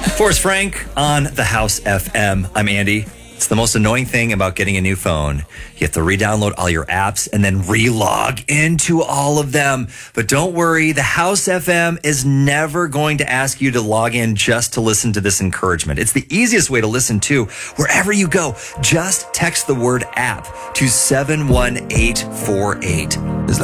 Forrest Frank on the House FM. I'm Andy. It's the most annoying thing about getting a new phone. You have to re-download all your apps and then re-log into all of them. But don't worry, the House FM is never going to ask you to log in just to listen to this encouragement. It's the easiest way to listen to wherever you go. Just text the word app to 71848.